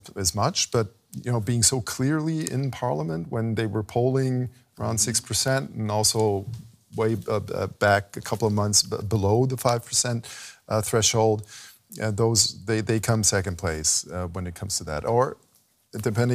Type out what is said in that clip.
as much, but being so clearly in Parliament when they were polling around 6% and also way back a couple of months below the 5% threshold, they come second place when it comes to that. Or depending